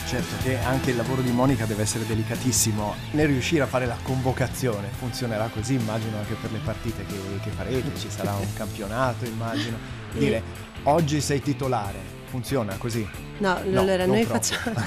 Certo che anche il lavoro di Monica deve essere delicatissimo. Nel riuscire a fare la convocazione funzionerà così, immagino, anche per le partite che farete, ci sarà un campionato, immagino. Dire oggi sei titolare, funziona così? No, allora noi facciamo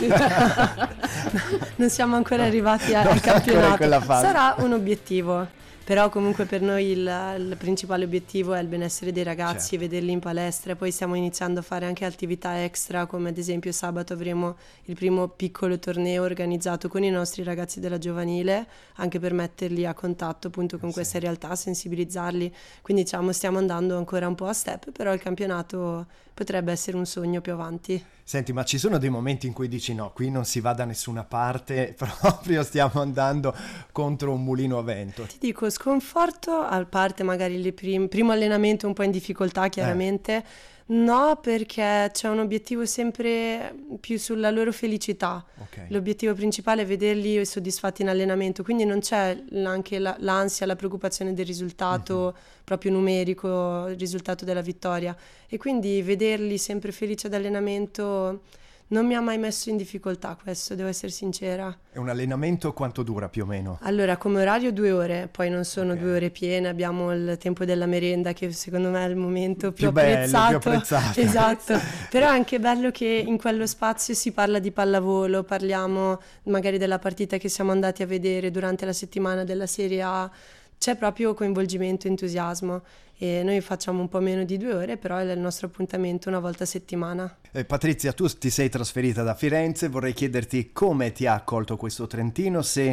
non siamo ancora arrivati al campionato. Sarà un obiettivo. Però comunque per noi il principale obiettivo è il benessere dei ragazzi, certo. Vederli in palestra. Poi stiamo iniziando a fare anche attività extra, come ad esempio sabato avremo il primo piccolo torneo organizzato con i nostri ragazzi della giovanile, anche per metterli a contatto appunto con questa realtà, sensibilizzarli. Quindi diciamo stiamo andando ancora un po' a step, però il campionato potrebbe essere un sogno più avanti. Senti, ma ci sono dei momenti in cui dici no, qui non si va da nessuna parte, proprio stiamo andando contro un mulino a vento? Ti dico, sconforto, a parte magari il primo allenamento un po' in difficoltà chiaramente, no, perché c'è un obiettivo sempre più sulla loro felicità. Okay. L'obiettivo principale è vederli soddisfatti in allenamento, quindi non c'è anche l'ansia, la preoccupazione del risultato proprio numerico, il risultato della vittoria. E quindi vederli sempre felici ad allenamento non mi ha mai messo in difficoltà questo, devo essere sincera. È un allenamento quanto dura più o meno? Allora, come orario 2 ore, poi non sono 2 ore piene, abbiamo il tempo della merenda che secondo me è il momento più apprezzato. Più apprezzato. Esatto, però è anche bello che in quello spazio si parla di pallavolo, parliamo magari della partita che siamo andati a vedere durante la settimana della Serie A, c'è proprio coinvolgimento e entusiasmo. E noi facciamo un po' meno di 2 ore, però è il nostro appuntamento una volta a settimana. Patrizia, tu ti sei trasferita da Firenze, vorrei chiederti come ti ha accolto questo Trentino, se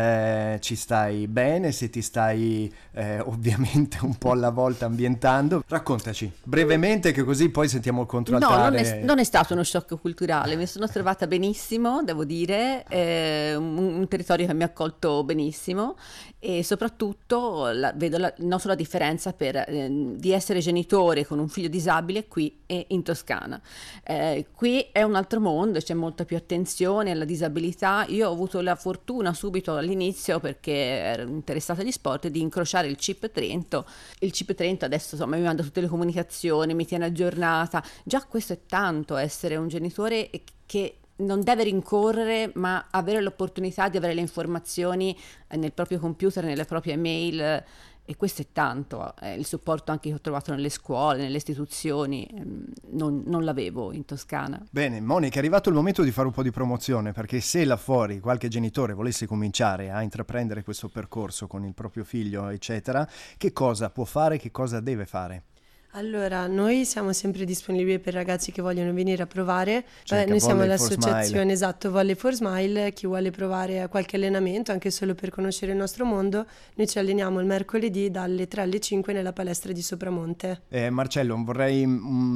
ci stai bene, se ti stai ovviamente un po' alla volta ambientando. Raccontaci brevemente, che così poi sentiamo il contraltare. No, non è stato uno shock culturale, mi sono trovata benissimo, devo dire, un territorio che mi ha accolto benissimo e soprattutto vedo non solo la differenza di essere genitore con un figlio disabile qui e in Toscana. Qui è un altro mondo, c'è molta più attenzione alla disabilità. Io ho avuto la fortuna subito all'inizio, perché ero interessata agli sport, di incrociare il CIP Trento. Il CIP Trento adesso insomma mi manda tutte le comunicazioni, mi tiene aggiornata. Già questo è tanto, essere un genitore che non deve rincorrere, ma avere l'opportunità di avere le informazioni nel proprio computer, nelle proprie mail. E questo è tanto, il supporto anche che ho trovato nelle scuole, nelle istituzioni, non l'avevo in Toscana. Bene, Monica, è arrivato il momento di fare un po' di promozione, perché se là fuori qualche genitore volesse cominciare a intraprendere questo percorso con il proprio figlio, eccetera, che cosa può fare, che cosa deve fare? Allora, noi siamo sempre disponibili per ragazzi che vogliono venire a provare. Noi siamo l'associazione, esatto, Volley for Smile. Chi vuole provare qualche allenamento, anche solo per conoscere il nostro mondo, noi ci alleniamo il mercoledì dalle 3 alle 5 nella palestra di Sopramonte. Marcello, vorrei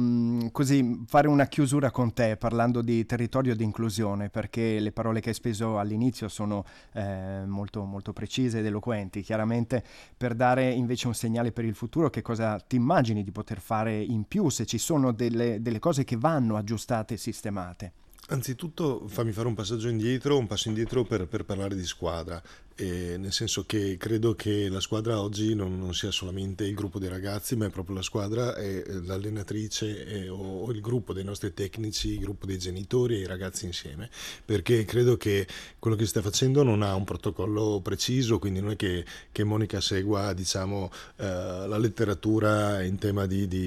così fare una chiusura con te parlando di territorio di inclusione, perché le parole che hai speso all'inizio sono molto, molto precise ed eloquenti. Chiaramente, per dare invece un segnale per il futuro, che cosa ti immagini di poter fare in più, se ci sono delle cose che vanno aggiustate e sistemate? Anzitutto fammi fare un passo indietro per parlare di squadra, nel senso che credo che la squadra oggi non sia solamente il gruppo dei ragazzi, ma è proprio la squadra, l'allenatrice o il gruppo dei nostri tecnici, il gruppo dei genitori e i ragazzi insieme, perché credo che quello che si sta facendo non ha un protocollo preciso, quindi non è che Monica segua, diciamo, la letteratura in tema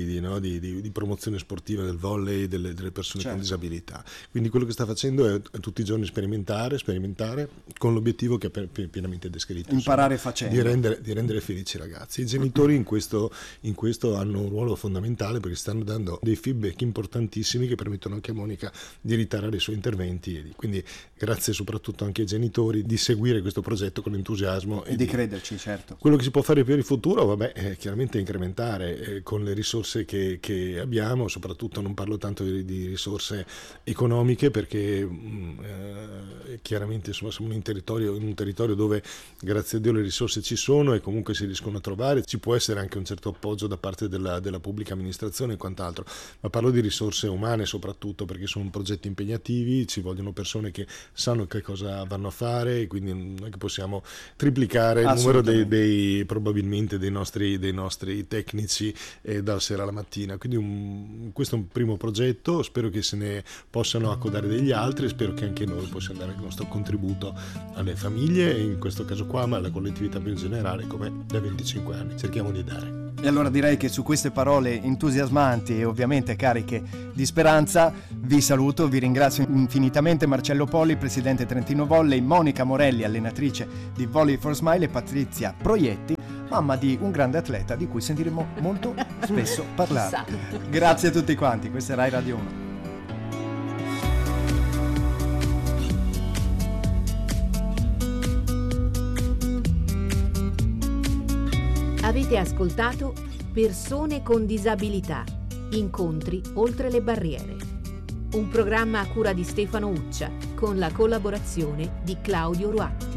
di promozione sportiva del volley delle persone con disabilità. Quindi quello che sta facendo è tutti i giorni sperimentare con l'obiettivo che è pienamente descritto, imparare facendo, di rendere felici i ragazzi. I genitori in questo hanno un ruolo fondamentale, perché stanno dando dei feedback importantissimi che permettono anche a Monica di ritarare i suoi interventi, quindi grazie soprattutto anche ai genitori di seguire questo progetto con entusiasmo e di crederci. Certo, quello che si può fare per il futuro è chiaramente incrementare con le risorse che abbiamo, soprattutto non parlo tanto di risorse economiche, perché chiaramente insomma siamo in un territorio dove dove grazie a Dio le risorse ci sono e comunque si riescono a trovare, ci può essere anche un certo appoggio da parte della pubblica amministrazione e quant'altro, ma parlo di risorse umane soprattutto, perché sono progetti impegnativi, ci vogliono persone che sanno che cosa vanno a fare, e quindi non è che possiamo triplicare il numero probabilmente dei nostri tecnici dalla sera alla mattina. Quindi questo è un primo progetto, spero che se ne possano accodare degli altri, spero che anche noi possiamo dare il nostro contributo alle famiglie, e in questo caso qua, ma alla collettività più in generale, come da 25 anni cerchiamo di dare. E allora direi che su queste parole entusiasmanti e ovviamente cariche di speranza vi saluto, vi ringrazio infinitamente Marcello Poli, presidente Trentino Volley, Monica Morelli, allenatrice di Volley for Smile, e Patrizia Proietti, mamma di un grande atleta di cui sentiremo molto spesso parlare. Grazie a tutti quanti, questa è Rai Radio 1. Avete ascoltato Persone con disabilità, incontri oltre le barriere. Un programma a cura di Stefano Uccia con la collaborazione di Claudio Ruatti.